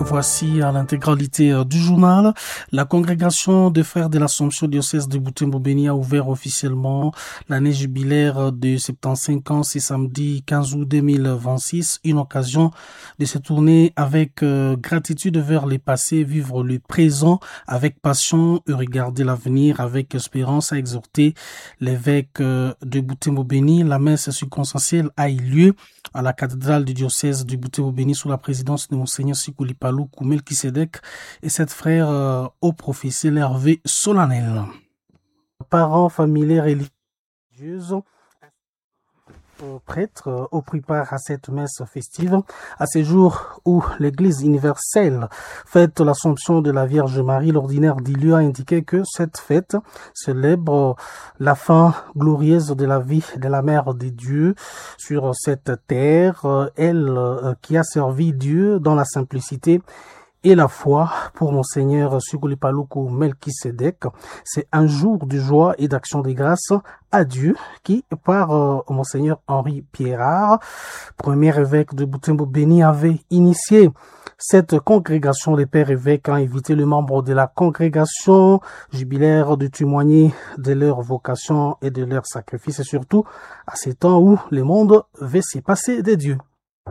Voici à l'intégralité du journal. La congrégation des frères de l'Assomption diocèse de Butembo-Beni a ouvert officiellement l'année jubilaire de 75 ans ce samedi 15 août 2026. Une occasion de se tourner avec gratitude vers le passé, vivre le présent avec passion et regarder l'avenir avec espérance, a exhorté l'évêque de Butembo-Beni. La messe circonstancielle a eu lieu à la cathédrale du diocèse de Butembo-Beni sous la présidence de Monseigneur Sikuli Paluku Melkisedek et sept frères au prophétie Hervé solennel. Parents, familles religieuses, prêtres ont pris part à cette messe festive à ce jour où l'Église universelle fête l'Assomption de la Vierge Marie. L'ordinaire du lieu a indiqué que cette fête célèbre la fin glorieuse de la vie de la Mère de Dieu sur cette terre, elle qui a servi Dieu dans la simplicité et la foi. Pour Monseigneur Sikuli Paluku Melkisedek, c'est un jour de joie et d'action de grâce à Dieu qui, par Monseigneur Henri Pierrard, premier évêque de Butembo-Beni, avait initié cette congrégation. Les pères évêques ont invité les membres de la congrégation jubilaire de témoigner de leur vocation et de leur sacrifice, et surtout à ces temps où le monde veut s'y passer de Dieu.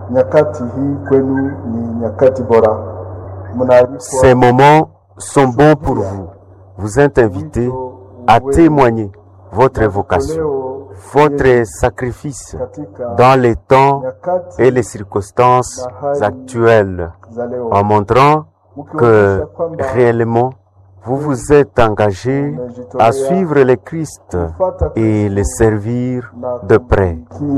Ces moments sont bons pour vous. Vous êtes invités à témoigner votre vocation, votre sacrifice dans les temps et les circonstances actuelles, en montrant que réellement vous vous êtes engagé à suivre le Christ et le servir de près.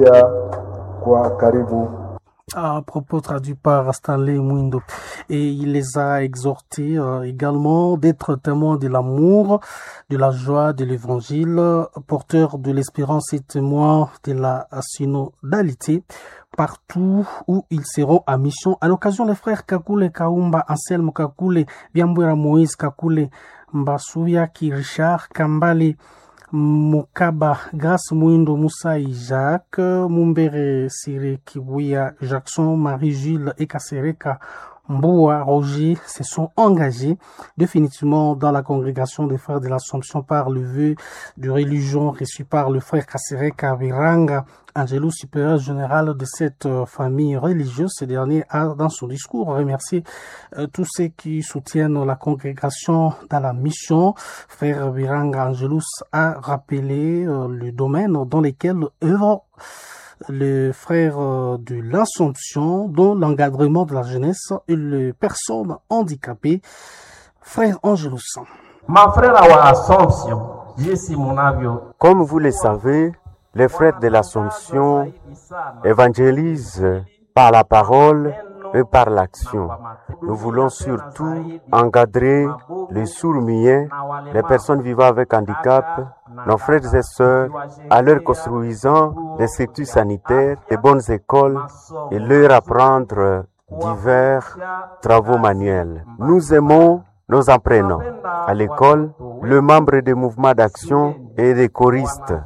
À propos traduit par Stanley Mwindo, et il les a exhortés également d'être témoins de l'amour, de la joie de l'évangile, porteurs de l'espérance et témoins de la synodalité partout où ils seront à mission. À l'occasion, les frères Kakule Kaumba, Anselme Kakule, Biambwera Moïse Kakule, Mbasuya Ki Richard Kambale, Mokaba, Grâce Mwindo, Moussa et Jacques, Mumbere Sire Kibuya, Jackson, Marie-Jules et Kasereka Mboua, Roger se sont engagés définitivement dans la congrégation des frères de l'Assomption par le vœu de religion reçu par le frère Kasereka Viranga, Angelo supérieur général de cette famille religieuse. Ce dernier a, dans son discours, remercié tous ceux qui soutiennent la congrégation dans la mission. Frère Viranga Angelus a rappelé le domaine dans lequel œuvrent les frères de l'Assomption, dont l'encadrement de la jeunesse et les personnes handicapées. Frère Angelus. Ma frère à Assomption, comme vous le savez, les frères de l'Assomption évangélisent par la parole et par l'action. Nous voulons surtout encadrer les sourds-muets, les personnes vivant avec handicap, nos frères et sœurs, à leur construisant des structures sanitaires, des bonnes écoles et leur apprendre divers travaux manuels. Nous aimons nos apprenants. À l'école, le membre des mouvements d'action et des choristes.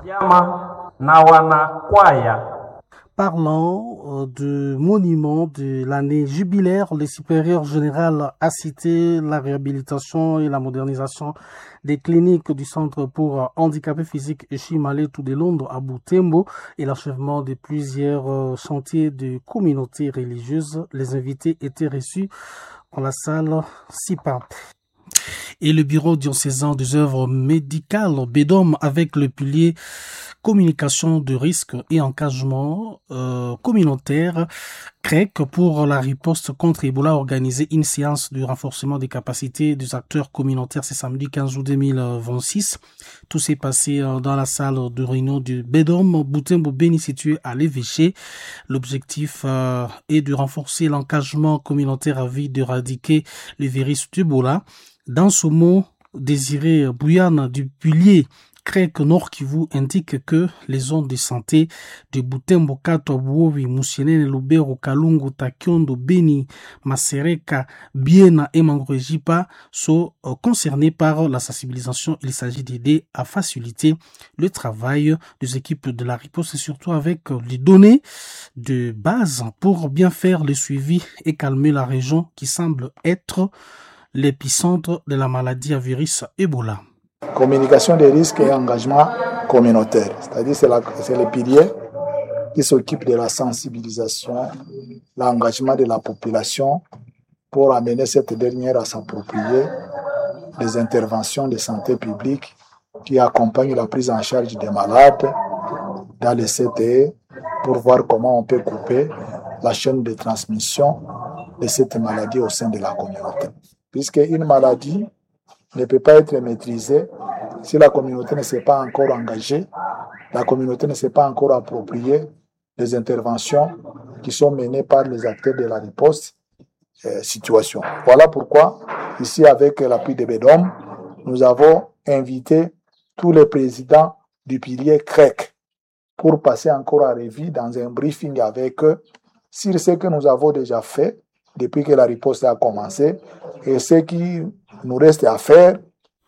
Parlant du monument de l'année jubilaire, le supérieur général a cité la réhabilitation et la modernisation des cliniques du centre pour handicapés physiques et Chimale tout de Londres à Butembo et l'achèvement de plusieurs chantiers de communautés religieuses. Les invités étaient reçus dans la salle SIPA. Et le bureau diocésain des œuvres médicales BEDOM avec le pilier communication de risque et engagement communautaire grec pour la riposte contre Ebola a organisé une séance de renforcement des capacités des acteurs communautaires ce samedi 15 août 2026. Tout s'est passé dans la salle de réunion du BEDOM Butembo-Beni situé à l'évêché. L'objectif est de renforcer l'engagement communautaire à vie d'éradiquer le virus d'Ebola. Dans ce mot, Désiré Bouyane du pilier CREC Nord Kivu indique que les zones de santé de Butembo, Katwa, Buovi, Musienene, Lubero, Kalungu, Takiondo, Beni, Masereka, Biena et Mangroejipa sont concernés par la sensibilisation. Il s'agit d'aider à faciliter le travail des équipes de la riposte et surtout avec les données de base pour bien faire le suivi et calmer la région qui semble être l'épicentre de la maladie à virus Ebola. Communication des risques et engagement communautaire, c'est-à-dire c'est le pilier qui s'occupe de la sensibilisation, l'engagement de la population pour amener cette dernière à s'approprier des interventions de santé publique qui accompagnent la prise en charge des malades dans les CTE pour voir comment on peut couper la chaîne de transmission de cette maladie au sein de la communauté. Puisque une maladie ne peut pas être maîtrisée si la communauté ne s'est pas encore engagée, la communauté ne s'est pas encore appropriée des interventions qui sont menées par les acteurs de la riposte situation. Voilà pourquoi, ici avec l'appui de BEDOM, nous avons invité tous les présidents du pilier CREC pour passer encore à revue dans un briefing avec eux sur ce que nous avons déjà fait depuis que la riposte a commencé et ce qui nous reste à faire.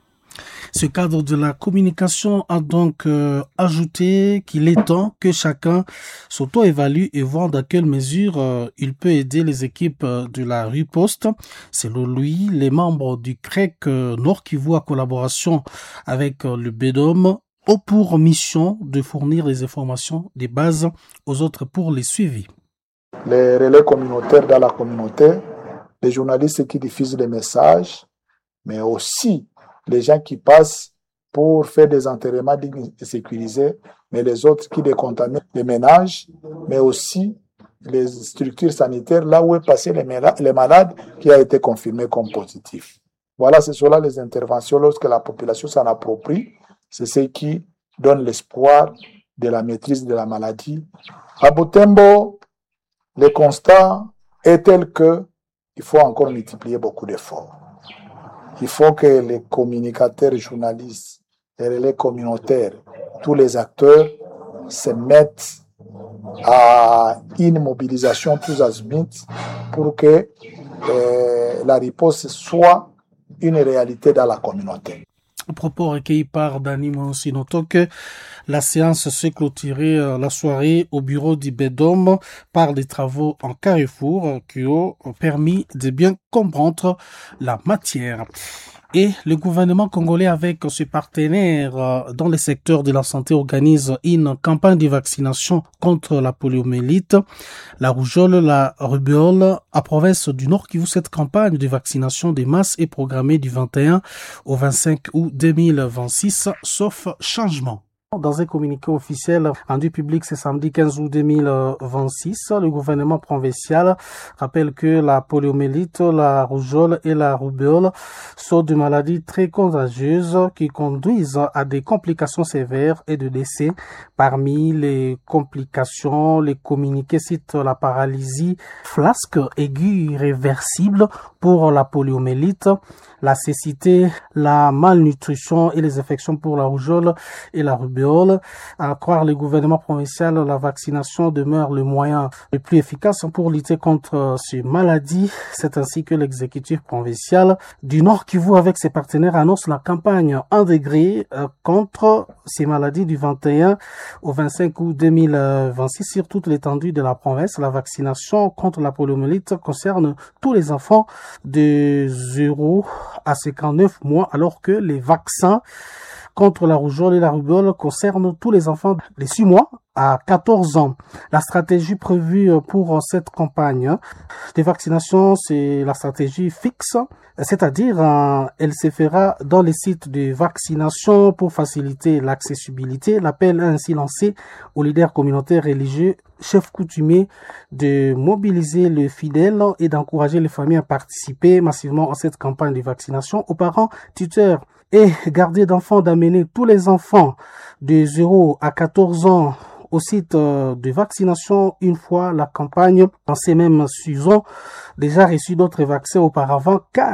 Ce cadre de la communication a donc ajouté qu'il est temps que chacun s'auto-évalue et voit dans quelle mesure il peut aider les équipes de la riposte. Selon lui, les membres du CREC Nord Kivu, en collaboration avec le BEDOM, ont pour mission de fournir les informations de base aux autres pour les suivis. Les relais communautaires dans la communauté, les journalistes qui diffusent les messages, mais aussi les gens qui passent pour faire des enterrements dignes et sécurisés, mais les autres qui décontaminent les ménages, mais aussi les structures sanitaires, là où est passé les malades qui a été confirmé comme positif. Voilà, ce sont là les interventions lorsque la population s'en approprie. C'est ce qui donne l'espoir de la maîtrise de la maladie. À Butembo, le constat est tel que il faut encore multiplier beaucoup d'efforts. Il faut que les communicateurs, journalistes, les relais communautaires, tous les acteurs se mettent à une mobilisation tous azimuts pour que la riposte soit une réalité dans la communauté. Propos recueillis par Dani Monsinotok. La séance s'est clôturée la soirée au bureau du BEDOM par des travaux en carrefour qui ont permis de bien comprendre la matière. Et le gouvernement congolais avec ses partenaires dans le secteur de la santé organise une campagne de vaccination contre la poliomyélite, la rougeole, la rubéole. À province du Nord Kivu, cette campagne de vaccination des masses est programmée du 21 au 25 août 2026, sauf changement. Dans un communiqué officiel rendu public ce samedi 15 août 2026, le gouvernement provincial rappelle que la poliomyélite, la rougeole et la rubéole sont des maladies très contagieuses qui conduisent à des complications sévères et de décès. Parmi les complications, les communiqués citent la paralysie flasque aiguë irréversible pour la poliomyélite, la cécité, la malnutrition et les infections pour la rougeole et la rubéole. À croire le gouvernement provincial, la vaccination demeure le moyen le plus efficace pour lutter contre ces maladies. C'est ainsi que l'exécutif provincial du Nord Kivu avec ses partenaires annonce la campagne 1 degré contre ces maladies du 21 au 25 août 2026 sur toute l'étendue de la province. La vaccination contre la poliomyélite concerne tous les enfants de 0 à 59 mois, alors que les vaccins contre la rougeole et la rubéole concernent tous les enfants de 6 mois à 14 ans. La stratégie prévue pour cette campagne de vaccination, c'est la stratégie fixe, c'est-à-dire elle se fera dans les sites de vaccination pour faciliter l'accessibilité. L'appel est ainsi lancé aux leaders communautaires religieux, chefs coutumiers de mobiliser les fidèles et d'encourager les familles à participer massivement à cette campagne de vaccination. Aux parents, tuteurs et gardiens d'enfants d'amener tous les enfants de 0 à 14 ans au site de vaccination une fois la campagne lancée, même s'ils ont déjà reçu d'autres vaccins auparavant, car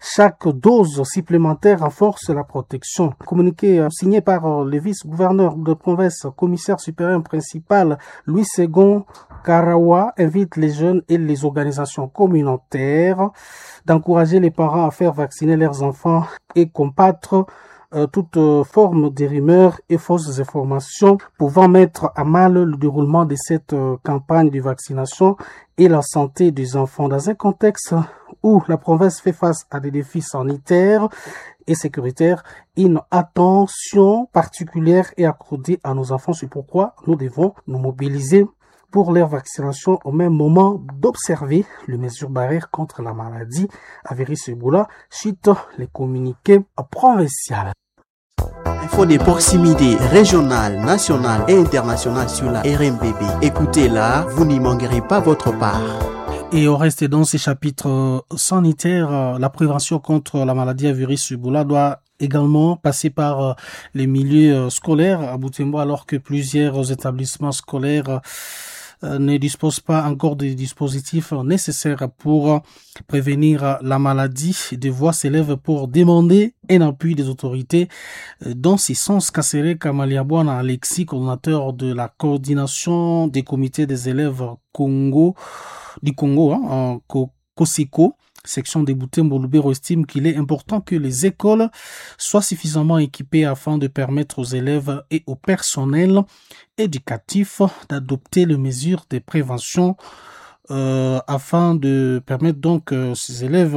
Chaque dose supplémentaire renforce la protection. Communiqué signé par le vice-gouverneur de province, commissaire supérieur principal Louis Segon Karawa, invite les jeunes et les organisations communautaires d'encourager les parents à faire vacciner leurs enfants et combattre toute forme de rumeurs et fausses informations pouvant mettre à mal le déroulement de cette campagne de vaccination et la santé des enfants. Dans un contexte où la province fait face à des défis sanitaires et sécuritaires, une attention particulière est accordée à nos enfants. C'est pourquoi nous devons nous mobiliser pour leur vaccination au même moment d'observer les mesures barrières contre la maladie à virus Ebola, suite les communiqués provinciaux. Info de proximité régionale, nationale et internationale sur la RMBB. Écoutez-la, vous n'y manquerez pas votre part. Et au reste dans ces chapitres sanitaires, la prévention contre la maladie à virus Ebola doit également passer par les milieux scolaires à Butembo, alors que plusieurs établissements scolaires ne disposent pas encore des dispositifs nécessaires pour prévenir la maladie. Des voix s'élèvent pour demander un appui des autorités. Dans ce sens, Kassere Kamaliabouana Alexis, coordinateur de la coordination des comités des élèves du Congo, en Koseko, section des Butembo Lubero, estime qu'il est important que les écoles soient suffisamment équipées afin de permettre aux élèves et au personnel éducatif d'adopter les mesures de prévention afin de permettre donc ces élèves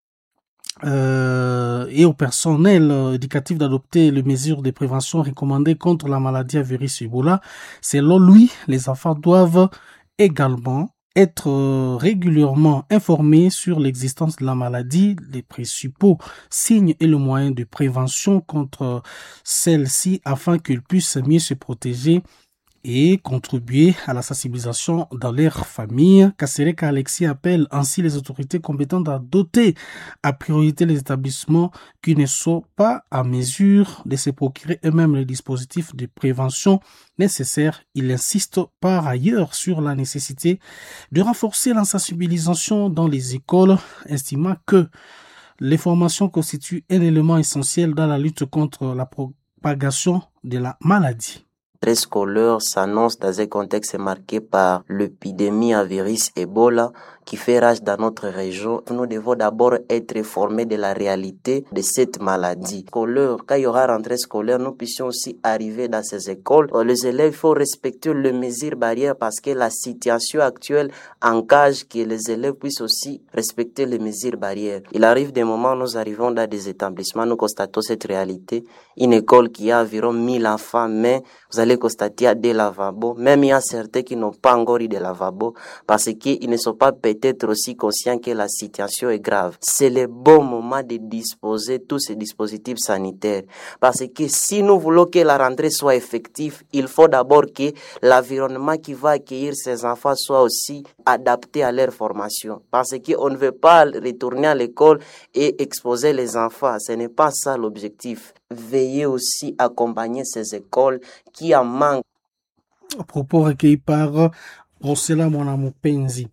et au personnel éducatif d'adopter les mesures de prévention recommandées contre la maladie à virus Ebola. Selon lui, les enfants doivent également être régulièrement informés sur l'existence de la maladie, les principaux signes et le moyen de prévention contre celle-ci afin qu'ils puissent mieux se protéger et contribuer à la sensibilisation dans leur famille. Kasereka Alexis appelle ainsi les autorités compétentes à doter à priorité les établissements qui ne sont pas à mesure de se procurer eux-mêmes les dispositifs de prévention nécessaires. Il insiste par ailleurs sur la nécessité de renforcer la sensibilisation dans les écoles, estimant que les formations constituent un élément essentiel dans la lutte contre la propagation de la maladie. Rentrée scolaire s'annonce dans un contexte marqué par l'épidémie à virus Ebola qui fait rage dans notre région. Nous devons d'abord être formés de la réalité de cette maladie. Quand il y aura rentrée scolaire, nous puissions aussi arriver dans ces écoles. Les élèves, il faut respecter les mesures barrières parce que la situation actuelle engage que les élèves puissent aussi respecter les mesures barrières. Il arrive des moments où nous arrivons dans des établissements, nous constatons cette réalité. Une école qui a environ 1000 enfants, mais vous allez constater qu'il y a des lavabos. Même il y a certains qui n'ont pas encore eu de lavabos parce qu'ils ne sont pas peut-être aussi conscients que la situation est grave. C'est le bon moment de disposer tous ces dispositifs sanitaires. Parce que si nous voulons que la rentrée soit effective, il faut d'abord que l'environnement qui va accueillir ces enfants soit aussi adapté à leur formation. Parce qu'on ne veut pas retourner à l'école et exposer les enfants. Ce n'est pas ça l'objectif. Veillez aussi à accompagner ces écoles qui en manquent. Propos recueillis par Rosela Monamupenzi.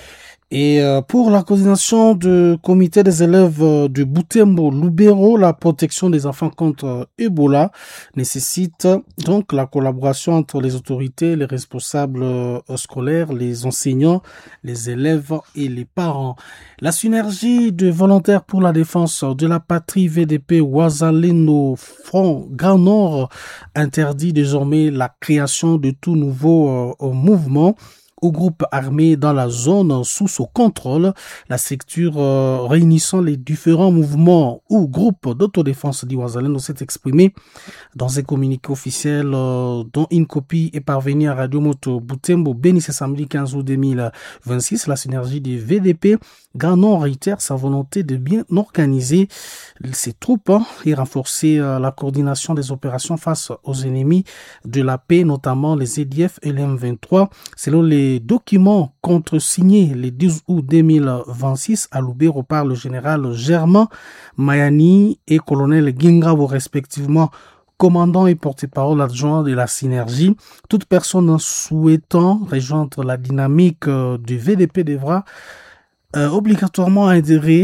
Et pour la coordination du comité des élèves de Butembo Lubero, la protection des enfants contre Ebola nécessite donc la collaboration entre les autorités, les responsables scolaires, les enseignants, les élèves et les parents. La synergie de volontaires pour la défense de la patrie VDP Wazaleno Front Grand Nord interdit désormais la création de tout nouveau mouvement ou groupe armé dans la zone sous son contrôle. La structure réunissant les différents mouvements ou groupes d'autodéfense d'Iwazaleno s'est exprimée dans un communiqué officiel dont une copie est parvenue à Radio Moto Butembo Beni ce samedi 15 août 2026. La synergie des VDP Grand Nord réitère sa volonté de bien organiser ses troupes et renforcer la coordination des opérations face aux ennemis de la paix, notamment les EDF et les M23. Selon les documents contresignés le 12 août 2026 à Lubero par le général Germain Mayani et colonel Gingabo respectivement, commandant et porte-parole adjoint de la synergie, toute personne souhaitant rejoindre la dynamique du VDP devra obligatoirement adhérer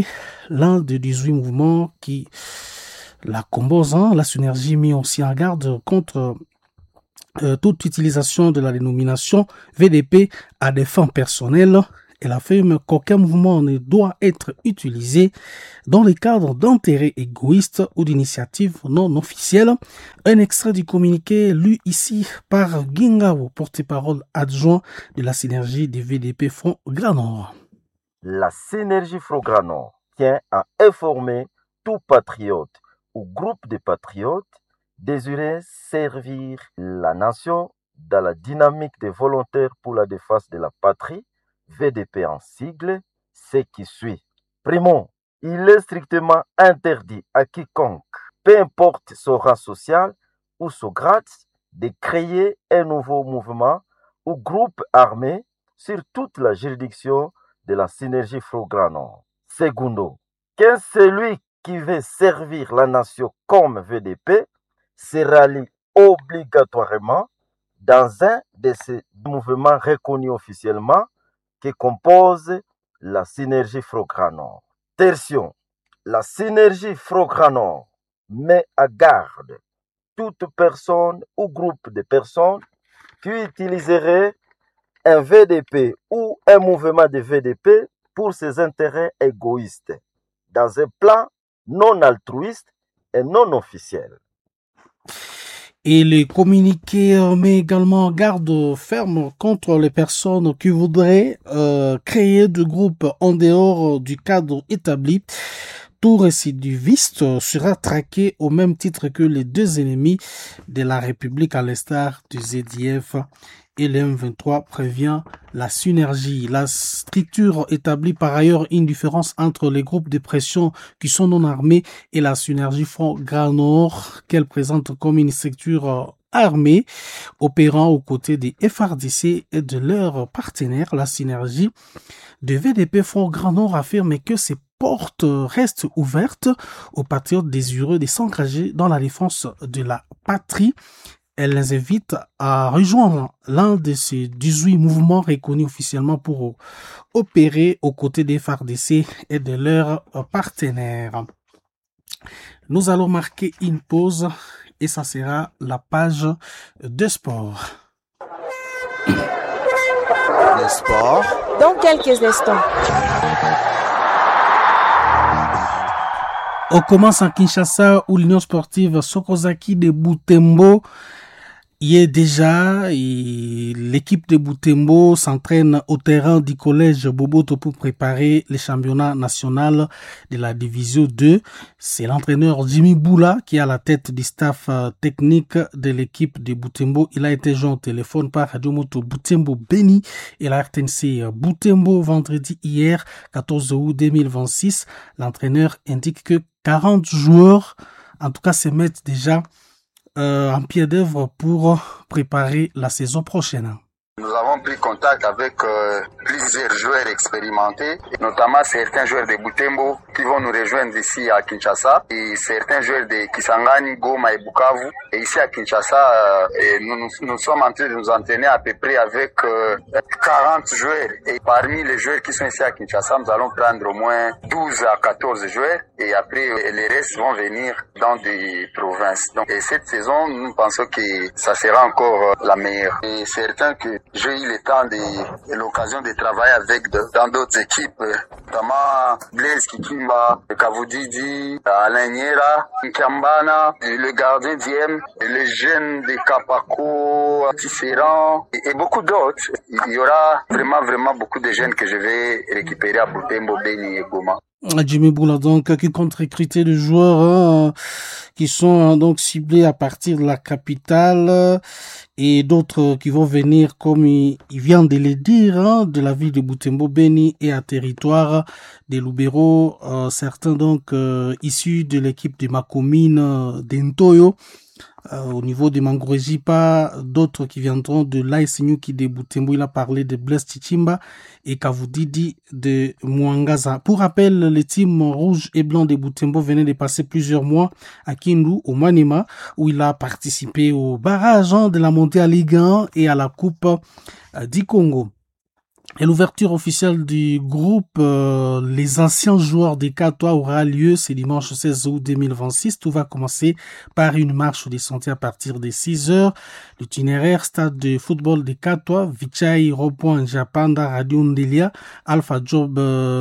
l'un des 18 mouvements qui la composent. La synergie met aussi en garde contre toute utilisation de la dénomination VDP à des fins personnelles. Elle affirme qu'aucun mouvement ne doit être utilisé dans le cadre d'intérêts égoïstes ou d'initiatives non officielles. Un extrait du communiqué lu ici par Gingao, porte-parole adjoint de la synergie des VDP Front Grand Nord. La synergie Front Grand Nord tient à informer tout patriote ou groupe de patriotes désireux servir la nation dans la dynamique des volontaires pour la défense de la patrie, VDP en sigle, ce qui suit. Primo, il est strictement interdit à quiconque, peu importe son rang social ou son grade, de créer un nouveau mouvement ou groupe armé sur toute la juridiction de la synergie Front Grand Nord. Secondo, que celui qui veut servir la nation comme VDP se rallie obligatoirement dans un de ces mouvements reconnus officiellement qui compose la synergie Front Grand Nord. Tertion, la synergie Front Grand Nord met à garde toute personne ou groupe de personnes qui utiliserait un VDP ou un mouvement de VDP pour ses intérêts égoïstes, dans un plan non altruiste et non officiel. Et le communiqué met également garde ferme contre les personnes qui voudraient créer des groupes en dehors du cadre établi. Tout récidiviste sera traqué au même titre que les deux ennemis de la République à l'instar du ZDF. Et le M23 prévient la synergie. La structure établit par ailleurs une différence entre les groupes de pression qui sont non armés et la synergie Front Grand Nord qu'elle présente comme une structure armée opérant aux côtés des FARDC et de leurs partenaires. La synergie de VDP Front Grand Nord affirme que ces portes restent ouvertes aux patriotes désireux de s'engager dans la défense de la patrie. Elle les invite à rejoindre l'un de ces 18 mouvements reconnus officiellement pour opérer aux côtés des FARDC et de leurs partenaires. Nous allons marquer une pause et ça sera la page de sport. Le sport. Dans quelques instants. On commence en Kinshasa où l'Union sportive Sokozaki de Butembo y est déjà et l'équipe de Butembo s'entraîne au terrain du collège Boboto pour préparer les championnats nationaux de la division 2. C'est l'entraîneur Jimmy Boula qui est à la tête du staff technique de l'équipe de Butembo. Il a été joint au téléphone par Radio Moto Butembo Beni et la RTNC Butembo vendredi hier 14 août 2026. L'entraîneur indique que 40 joueurs en tout cas se mettent déjà en pied d'œuvre pour préparer la saison prochaine. Nous avons pris contact avec plusieurs joueurs expérimentés, notamment certains joueurs de Butembo qui vont nous rejoindre ici à Kinshasa et certains joueurs de Kisangani, Goma et Bukavu. Et ici à Kinshasa, nous sommes en train de nous entraîner à peu près avec 40 joueurs. Et parmi les joueurs qui sont ici à Kinshasa, nous allons prendre au moins 12 à 14 joueurs et après les restes vont venir dans des provinces. Donc, et cette saison, nous pensons que ça sera encore la meilleure. Et certains que j'ai eu le temps et l'occasion de travailler avec dans d'autres équipes, notamment Blaise Kikimba, Kavudidi, Alain Niera, Nkambana, le gardien Diem, les jeunes de Kapako, Tisserand et beaucoup d'autres. Il y aura vraiment beaucoup de jeunes que je vais récupérer à Butembo, Beni et Goma. Jimmy Boula donc qui compte recruter des joueurs qui sont donc ciblés à partir de la capitale et d'autres qui vont venir comme il vient de le dire de la ville de Butembo Beni et à territoire des Lubero, certains donc issus de l'équipe de Makomine d'Intoyo. Au niveau de Mangorejipa, d'autres qui viendront de l'AS Nyuki de Butembo. Il a parlé de Blaise Chichimba et Kavudidi de Mwangaza. Pour rappel, le team rouge et blanc de Butembo venait de passer plusieurs mois à Kindu, au Maniema, où il a participé au barrage de la montée à Ligue 1 et à la Coupe du Congo. Et l'ouverture officielle du groupe Les Anciens Joueurs des Catois aura lieu ce dimanche 16 août 2026. Tout va commencer par une marche des sentiers à partir des 6 heures. L'itinéraire stade de football des Catois, Vichai, Ropoint, Japanda, Radio Ndelia, Alpha Job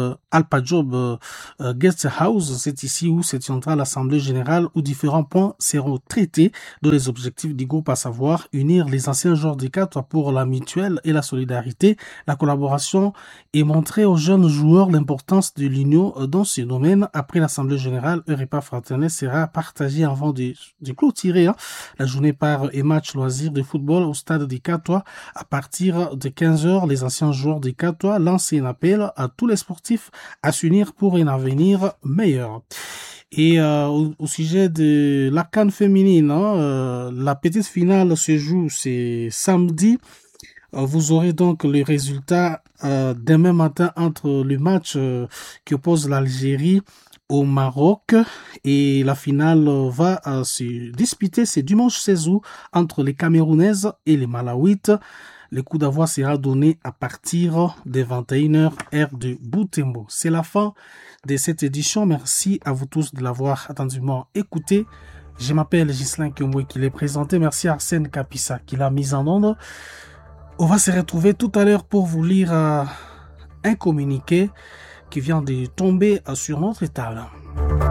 Guest House. C'est ici où se tiendra l'Assemblée Générale où différents points seront traités dans les objectifs du groupe, à savoir unir les anciens joueurs des Catois pour la mutuelle et la solidarité, la collaboration et montrer aux jeunes joueurs l'importance de l'union dans ce domaine. Après l'Assemblée Générale, un repas fraternel sera partagé avant de clôturer la journée par un match loisir de football au stade des Catois. À partir de 15h, les anciens joueurs des Catois lancent un appel à tous les sportifs à s'unir pour un avenir meilleur. Et au sujet de la CAN féminine, la petite finale se joue c'est samedi. Vous aurez donc le résultat demain matin entre le match qui oppose l'Algérie au Maroc et la finale va se disputer ce dimanche 16 août entre les Camerounaises et les Malawites. Le coup d'envoi sera donné à partir des 21h heure de Butembo. C'est la fin de cette édition. Merci à vous tous de l'avoir attentivement écouté. Je m'appelle Ghislain Kiomwe qui l'ai présenté. Merci à Arsène Kapissa qui l'a mise en onde. On va se retrouver tout à l'heure pour vous lire un communiqué qui vient de tomber sur notre table.